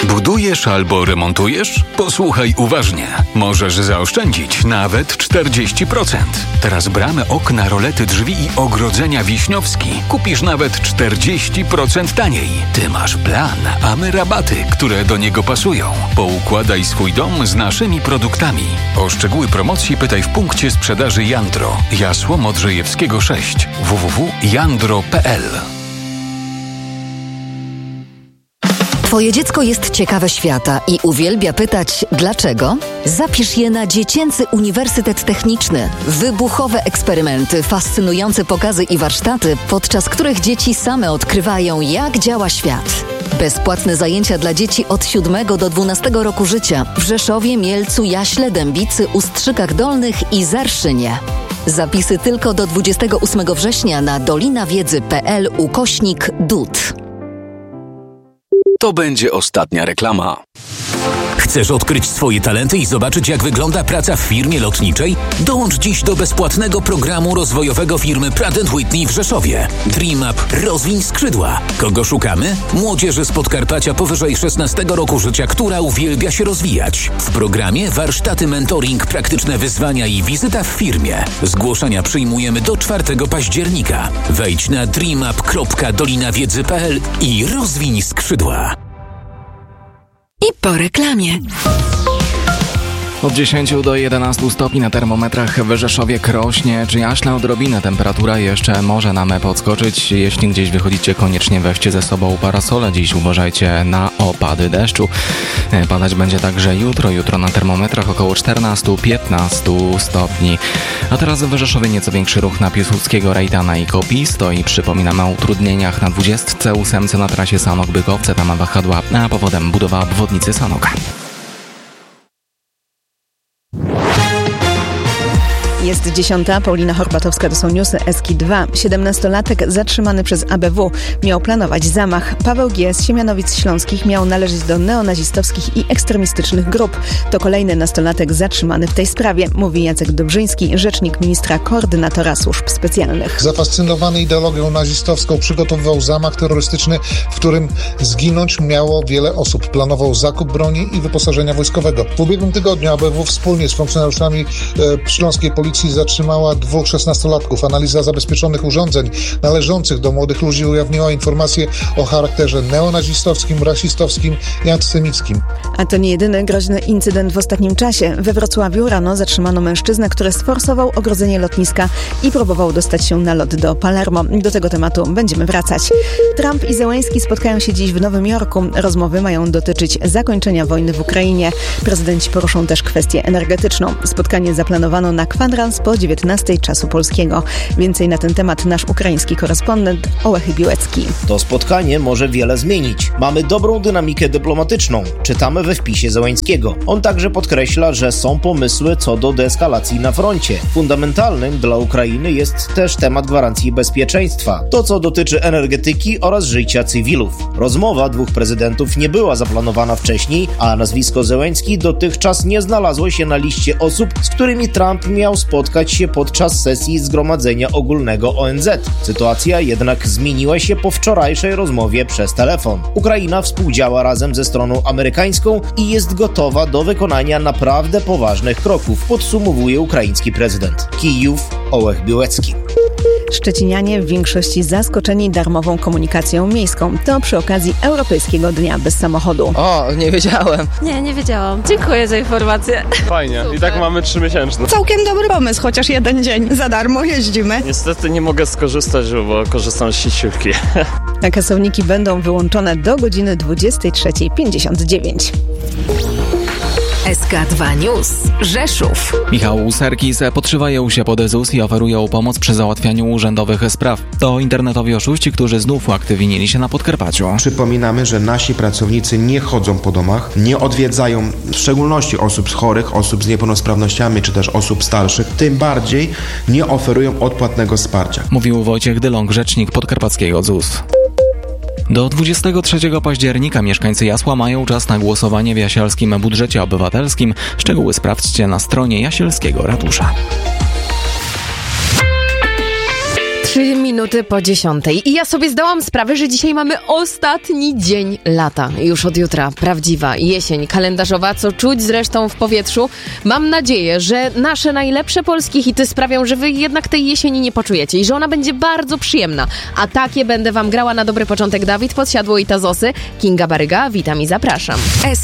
Budujesz albo remontujesz? Posłuchaj uważnie. Możesz zaoszczędzić nawet 40%. Teraz bramy, okna, rolety, drzwi i ogrodzenia Wiśniowski kupisz nawet 40% taniej. Ty masz plan, a my rabaty, które do niego pasują. Poukładaj swój dom z naszymi produktami. O szczegóły promocji pytaj w punkcie sprzedaży Jandro. Jasło Modrzejewskiego 6. www.jandro.pl. Twoje dziecko jest ciekawe świata i uwielbia pytać dlaczego? Zapisz je na Dziecięcy Uniwersytet Techniczny. Wybuchowe eksperymenty, fascynujące pokazy i warsztaty, podczas których dzieci same odkrywają, jak działa świat. Bezpłatne zajęcia dla dzieci od 7 do 12 roku życia w Rzeszowie, Mielcu, Jaśle, Dębicy, Ustrzykach Dolnych i Zarszynie. Zapisy tylko do 28 września na dolinawiedzy.pl/DUT. To będzie ostatnia reklama. Chcesz odkryć swoje talenty i zobaczyć, jak wygląda praca w firmie lotniczej? Dołącz dziś do bezpłatnego programu rozwojowego firmy Pratt & Whitney w Rzeszowie. Dream Up – rozwiń skrzydła. Kogo szukamy? Młodzieży z Podkarpacia powyżej 16 roku życia, która uwielbia się rozwijać. W programie warsztaty, mentoring, praktyczne wyzwania i wizyta w firmie. Zgłoszenia przyjmujemy do 4 października. Wejdź na dreamup.dolinawiedzy.pl i rozwiń skrzydła. I po reklamie. Od 10 do 11 stopni na termometrach w Rzeszowie, Krośnie czy Jaśle odrobinę. Temperatura jeszcze może nam podskoczyć. Jeśli gdzieś wychodzicie, koniecznie weźcie ze sobą parasole. Dziś uważajcie na opady deszczu. Padać będzie także jutro. Jutro na termometrach około 14-15 stopni. A teraz w Rzeszowie nieco większy ruch na Piłsudskiego, Rejtana i Kopisto. I przypominamy o utrudnieniach na 28 na trasie Sanok-Bykowce. Tam wahadła, a powodem budowa obwodnicy Sanoka. Jest 10. Paulina Horbatowska, to są newsy Eski 2. 17-latek zatrzymany przez ABW miał planować zamach. Paweł G. z Siemianowic Śląskich miał należeć do neonazistowskich i ekstremistycznych grup. To kolejny nastolatek zatrzymany w tej sprawie, mówi Jacek Dobrzyński, rzecznik ministra koordynatora służb specjalnych. Zafascynowany ideologią nazistowską przygotowywał zamach terrorystyczny, w którym zginąć miało wiele osób. Planował zakup broni i wyposażenia wojskowego. W ubiegłym tygodniu ABW wspólnie z funkcjonariuszami śląskiej policji zatrzymała 2 16-latków. Analiza zabezpieczonych urządzeń należących do młodych ludzi ujawniła informacje o charakterze neonazistowskim, rasistowskim i antysemickim. A to nie jedyny groźny incydent w ostatnim czasie. We Wrocławiu rano zatrzymano mężczyznę, który sforsował ogrodzenie lotniska i próbował dostać się na lot do Palermo. Do tego tematu będziemy wracać. Trump i Zełenski spotkają się dziś w Nowym Jorku. Rozmowy mają dotyczyć zakończenia wojny w Ukrainie. Prezydenci poruszą też kwestię energetyczną. Spotkanie zaplanowano na kwadrans po 19 czasu polskiego. Więcej na ten temat nasz ukraiński korespondent Ołech Biłecki. To spotkanie może wiele zmienić. Mamy dobrą dynamikę dyplomatyczną. Czytamy we wpisie Zełenskiego. On także podkreśla, że są pomysły co do deeskalacji na froncie. Fundamentalnym dla Ukrainy jest też temat gwarancji bezpieczeństwa. To, co dotyczy energetyki oraz życia cywilów. Rozmowa 2 prezydentów nie była zaplanowana wcześniej, a nazwisko Zełenski dotychczas nie znalazło się na liście osób, z którymi Trump miał spotkać się podczas sesji Zgromadzenia Ogólnego ONZ. Sytuacja jednak zmieniła się po wczorajszej rozmowie przez telefon. Ukraina współdziała razem ze stroną amerykańską i jest gotowa do wykonania naprawdę poważnych kroków, podsumowuje ukraiński prezydent. Kijów, Ołech Biłecki. Szczecinianie w większości zaskoczeni darmową komunikacją miejską. To przy okazji Europejskiego Dnia Bez Samochodu. O, nie wiedziałem. Nie wiedziałam. Dziękuję za informację. Fajnie. Super. I tak mamy 3-miesięczne. Całkiem dobry pomysł, chociaż jeden dzień za darmo jeździmy. Niestety nie mogę skorzystać, bo korzystam z sieciówki. A kasowniki będą wyłączone do godziny 23:59. SK2 News. Rzeszów. Michał Serkis podszywają się pod ZUS i oferują pomoc przy załatwianiu urzędowych spraw. To internetowi oszuści, którzy znów uaktywnili się na Podkarpaciu. Przypominamy, że nasi pracownicy nie chodzą po domach, nie odwiedzają w szczególności osób chorych, osób z niepełnosprawnościami czy też osób starszych, tym bardziej nie oferują odpłatnego wsparcia. Mówił Wojciech Dyląg, rzecznik podkarpackiego ZUS. Do 23 października mieszkańcy Jasła mają czas na głosowanie w jasielskim budżecie obywatelskim. Szczegóły sprawdźcie na stronie Jasielskiego Ratusza. 3 minuty po 10:00 i ja sobie zdałam sprawę, że dzisiaj mamy ostatni dzień lata. Już od jutra prawdziwa jesień kalendarzowa, co czuć zresztą w powietrzu. Mam nadzieję, że nasze najlepsze polskie hity sprawią, że wy jednak tej jesieni nie poczujecie i że ona będzie bardzo przyjemna. A takie będę wam grała na dobry początek. Dawid Podsiadło i Tazosy. Kinga Baryga, witam i zapraszam.